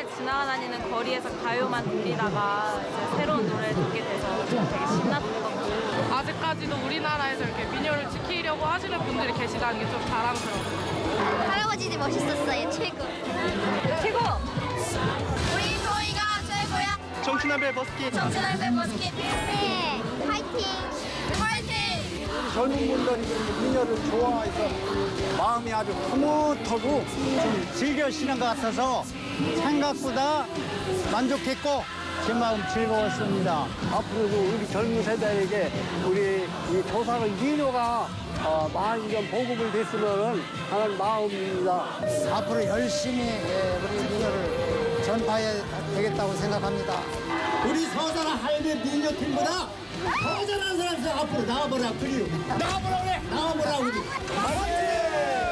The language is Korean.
평소에 지나다니는 거리에서 가요만 들리다가 이제 새로운 노래를 듣게 돼서 좀 되게 신났던 것 같고 아직까지도 우리나라에서 이렇게 민요를 지키려고 하시는 분들이 계시다는 게 좀 자랑스러워요. 할아버지들 멋있었어요. 최고. 최고! 우리 소희가 최고야. 정신아벨 버스킹. 정신할배 버스켓. 네. 파이팅. 파이팅. 젊은 분들이 민요를 좋아해서 마음이 아주 흐뭇하고 좀 즐겨 쉬는 것 같아서 생각보다 만족했고 제 마음 즐거웠습니다. 앞으로도 우리 젊은 세대에게 우리 이 조상의 민요가 많이 좀 보급을 됐으면 하는 마음입니다. 앞으로 열심히 우리 민요를 전파해야 되겠다고 생각합니다. 우리 서자나 할배 민요팀보다 더 잘하는 사람들 앞으로 나와보라 그리요. 나와보라 그래. 나와보라 우리. 화이팅!